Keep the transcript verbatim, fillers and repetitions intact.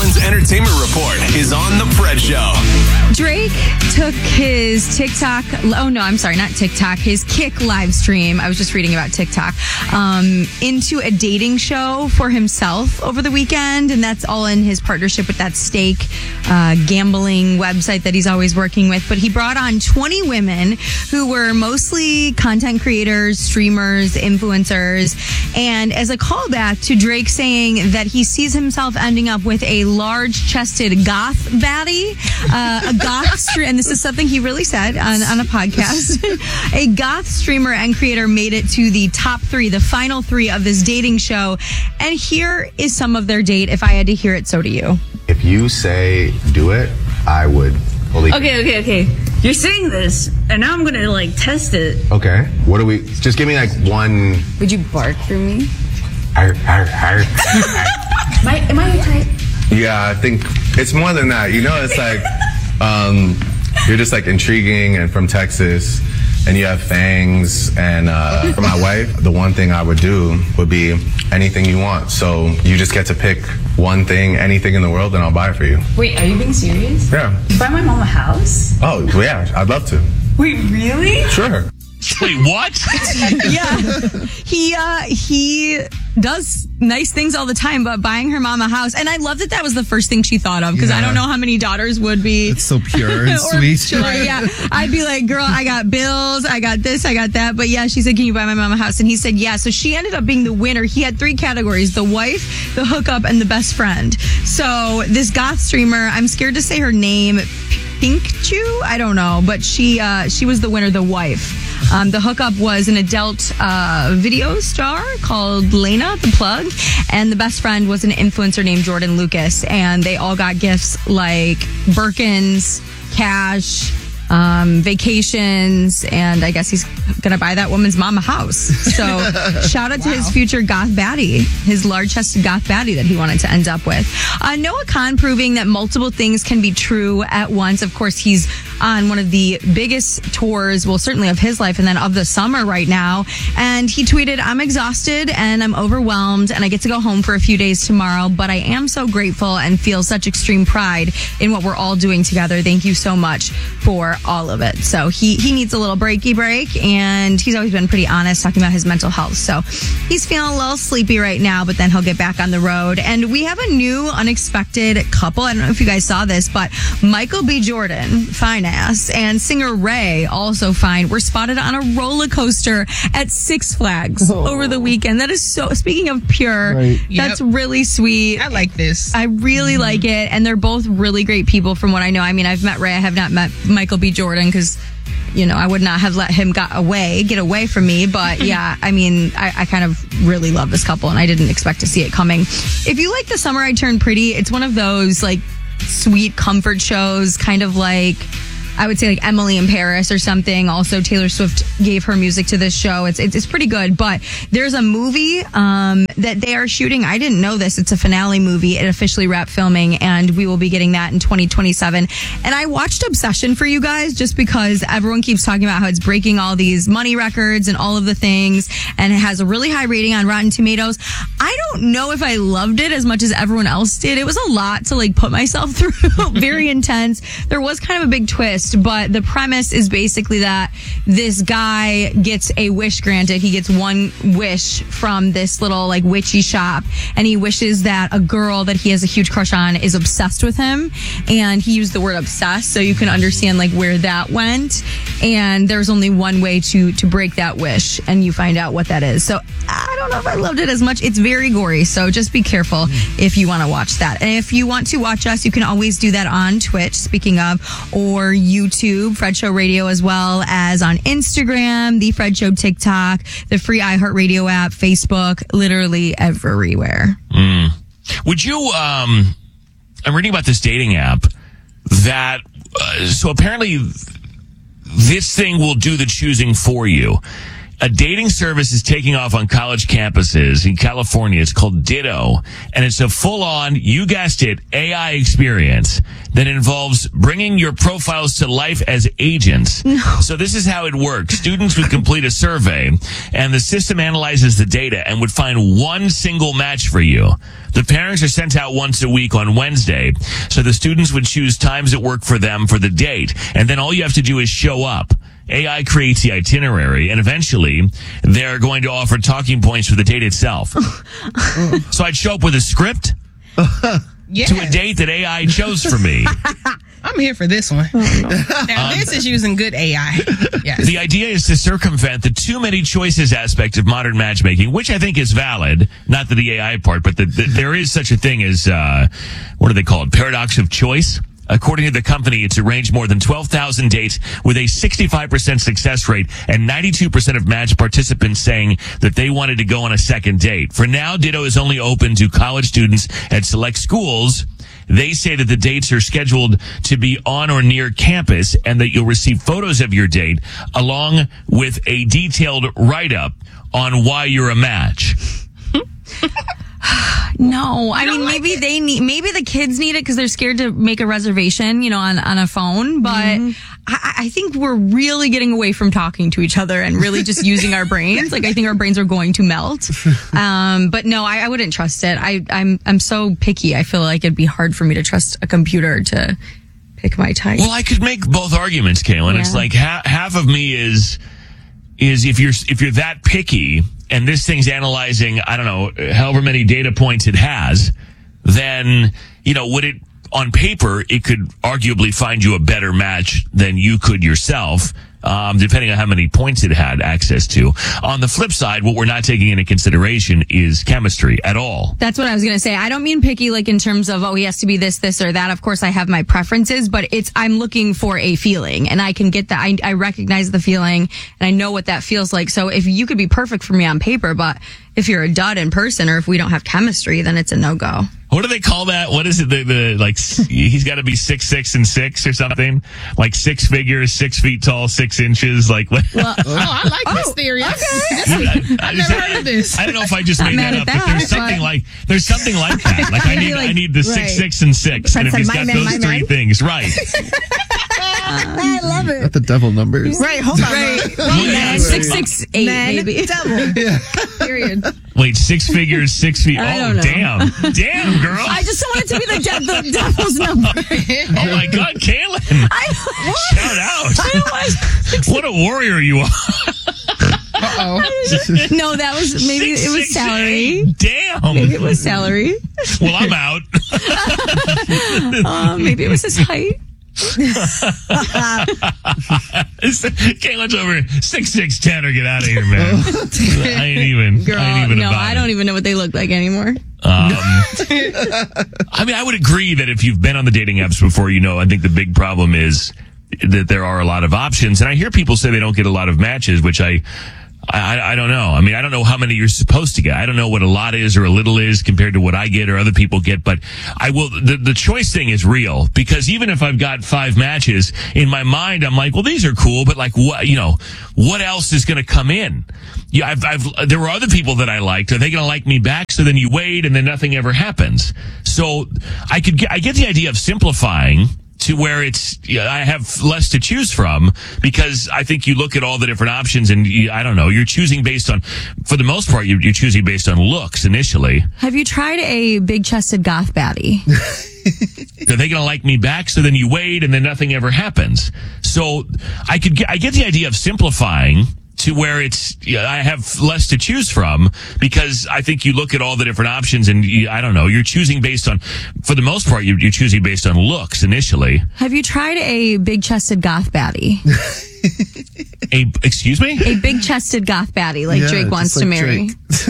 Portland's entertainment report is on The Fred Show. Drake took his TikTok, oh no, I'm sorry, not TikTok, his Kick live stream, I was just reading about TikTok, um, into a dating show for himself over the weekend, and that's all in his partnership with that Stake uh, gambling website that he's always working with. But he brought on twenty women who were mostly content creators, streamers, influencers, and as a callback to Drake saying that he sees himself ending up with a large-chested goth baddie, uh, a goth streamer, and this is something he really said on, on a podcast. A goth streamer and creator made it to the top three, the final three of this dating show. And here is some of their date. If I had to hear it, so do you. If you say do it, I would believe Okay, it. okay, okay. You're saying this, and now I'm gonna like test it. Okay. What do we, just give me like one. Would you bark for me? Arr, arr, arr. Am I, am I your type? Yeah, I think it's more than that. You know, it's like, um, you're just like intriguing and from Texas, and you have fangs. And uh, for my wife, the one thing I would do would be anything you want. So you just get to pick one thing, anything in the world, and I'll buy it for you. Wait, are you being serious? Yeah. Buy my mom a house? Oh, yeah, I'd love to. Wait, really? Sure. Wait, what? Yeah. He, uh, he does nice things all the time, but buying her mom a house. And I love that that was the first thing she thought of, because Yeah. I don't know how many daughters would be. It's so pure and or sweet. children, yeah. I'd be like, girl, I got bills, I got this, I got that. But yeah, she said, can you buy my mom a house? And he said, yeah. So she ended up being the winner. He had three categories: the wife, the hookup, and the best friend. So this goth streamer, I'm scared to say her name, Pink Chew? I don't know. But she, uh, she was the winner, the wife. Um, the hookup was an adult uh, video star called Lena the Plug, and the best friend was an influencer named Jordan Lucas, and they all got gifts like Birkins, cash, um, vacations, and I guess he's gonna buy that woman's mom a house. So shout out to his future goth baddie, his large-chested goth baddie that he wanted to end up with. Uh, Noah Khan proving that multiple things can be true at once. Of course, he's on one of the biggest tours, well, certainly of his life and then of the summer right now. And he tweeted, I'm exhausted and I'm overwhelmed and I get to go home for a few days tomorrow, but I am so grateful and feel such extreme pride in what we're all doing together. Thank you so much for all of it. So he, he needs a little breaky break, and he's always been pretty honest talking about his mental health. So he's feeling a little sleepy right now, but then he'll get back on the road. And we have a new unexpected couple. I don't know if you guys saw this, but Michael B. Jordan, fine ass, and singer Ray, also fine, were spotted on a roller coaster at Six Flags oh. over the weekend. That is so, speaking of pure, right. that's Yep. really sweet. I like this. I really mm-hmm. like it. And they're both really great people from what I know. I mean, I've met Ray. I have not met Michael B. Jordan because, you know, I would not have let him got away, get away from me. But yeah, I mean, I, I kind of really love this couple, and I didn't expect to see it coming. If you like The Summer I Turned Pretty, it's one of those like sweet comfort shows, kind of like, I would say like Emily in Paris or something. Also, Taylor Swift gave her music to this show. It's it's, it's pretty good. But there's a movie um, that they are shooting. I didn't know this. It's a finale movie. It officially wrapped filming, and we will be getting that in twenty twenty-seven. And I watched Obsession for you guys just because everyone keeps talking about how it's breaking all these money records and all of the things, and it has a really high rating on Rotten Tomatoes. I don't know if I loved it as much as everyone else did. It was a lot to like put myself through. Very intense. There was kind of a big twist. But the premise is basically that this guy gets a wish granted. He gets one wish from this little like witchy shop, and he wishes that a girl that he has a huge crush on is obsessed with him. And he used the word obsessed, so you can understand like where that went. And there's only one way to to break that wish, and you find out what that is. So I don't know if I loved it as much. It's very gory, so just be careful if you want to watch that. And if you want to watch us, you can always do that on Twitch, speaking of, or YouTube, Fred Show Radio, as well as on Instagram, The Fred Show TikTok, the free iHeartRadio app, Facebook, literally everywhere. Mm. Would you, um, I'm reading about this dating app that, uh, so apparently this thing will do the choosing for you. A dating service is taking off on college campuses in California. It's called Ditto, and it's a full-on, you guessed it, A I experience that involves bringing your profiles to life as agents. No. So this is how it works. Students would complete a survey, and the system analyzes the data and would find one single match for you. The pairings are sent out once a week on Wednesday, so the students would choose times that work for them for the date, and then all you have to do is show up. A I creates the itinerary, and eventually they're going to offer talking points for the date itself. So I'd show up with a script Yeah. to a date that A I chose for me. I'm here for this one. Now, this is using good A I. Yes. The idea is to circumvent the too many choices aspect of modern matchmaking, which I think is valid. Not the, the A I part, but the, the, there is such a thing as, uh, what do they call it? Paradox of choice. According to the company, it's arranged more than twelve thousand dates with a sixty-five percent success rate and ninety-two percent of match participants saying that they wanted to go on a second date. For now, Ditto is only open to college students at select schools. They say that the dates are scheduled to be on or near campus and that you'll receive photos of your date along with a detailed write-up on why you're a match. No, I mean, maybe they need, maybe the kids need it because they're scared to make a reservation, you know, on, on a phone. But mm-hmm. I, I think we're really getting away from talking to each other and really just using our brains. Like, I think our brains are going to melt. Um, but no, I, I wouldn't trust it. I, I'm, I'm so picky. I feel like it'd be hard for me to trust a computer to pick my type. Well, I could make both arguments, Kaylin. Yeah. It's like ha- half of me is, is if you're, if you're that picky, and this thing's analyzing, I don't know, however many data points it has, then, you know, would it, on paper, it could arguably find you a better match than you could yourself, um, depending on how many points it had access to. On the flip side, what we're not taking into consideration is chemistry at all. That's what I was going to say. I don't mean picky like in terms of, oh, he has to be this, this, or that. Of course, I have my preferences, but it's, I'm looking for a feeling, and I can get that. I, I recognize the feeling, and I know what that feels like. So if you could be perfect for me on paper, but if you're a dud in person, or if we don't have chemistry, then it's a no-go. What do they call that? What is it? The, the like he's got to be six six and six or something, like six figures, six feet tall, six inches. Like what? Well, oh, I like oh, this theory. Okay. I, I've never heard of this. I don't know if I just made mad that at up, that, but there's something but- like there's something like that. Like I need like- I need the six right. six and six, and if Friend he's said, got "My man, those my three man." things, right? I love it. Not the devil numbers. Right, hold on. Right. Well, yeah, Man, it's- six, six, eight, Man, maybe. double. Period. Wait, six figures, six feet. I Oh, don't know. damn, damn, girl. I just want it to be the, de- the devil's number. Oh my God, Kaylin! I, Shout out! I don't want What a warrior you are! Uh-oh. No, that was maybe Six, it was six, salary. eight. Damn. Maybe it was salary. Well, I'm out. Um, maybe it was his height. Kaylin's over six six ten or get out of here, man. I ain't even. Girl, I ain't even no, about I don't it. even know what they look like anymore. Um, I mean, I would agree that if you've been on the dating apps before, you know, I think the big problem is that there are a lot of options. And I hear people say they don't get a lot of matches, which I, I, I don't know. I mean, I don't know how many you're supposed to get. I don't know what a lot is or a little is compared to what I get or other people get, but I will, the, the choice thing is real because even if I've got five matches in my mind, I'm like, well, these are cool, but like what, you know, what else is going to come in? Yeah, I've, I've, there were other people that I liked. Are they going to like me back? So then you wait and then nothing ever happens. So I could get, I get the idea of simplifying to where it's, yeah, I have less to choose from because I think you look at all the different options and you, I don't know, you're choosing based on, for the most part, you're, you're choosing based on looks initially. Have you tried a big-chested goth baddie? Are they going to like me back? So then you wait and then nothing ever happens. So I could get, I get the idea of simplifying to where it's, yeah, I have less to choose from because I think you look at all the different options and you, I don't know, you're choosing based on, for the most part, you're, you're choosing based on looks initially. Have you tried a big-chested goth baddie? A, excuse me? A big-chested goth baddie like Yeah, Drake just wants like to marry. Drake.